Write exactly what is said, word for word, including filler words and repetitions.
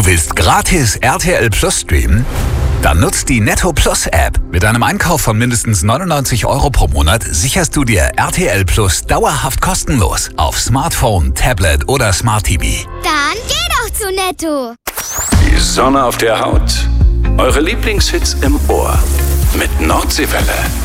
Du willst gratis R T L Plus streamen? Dann nutzt die Netto Plus App. Mit einem Einkauf von mindestens neunundneunzig Euro pro Monat sicherst du dir R T L Plus dauerhaft kostenlos auf Smartphone, Tablet oder Smart T V. Dann geh doch zu Netto. Die Sonne auf der Haut. Eure Lieblingshits im Ohr. Mit Nordseewelle.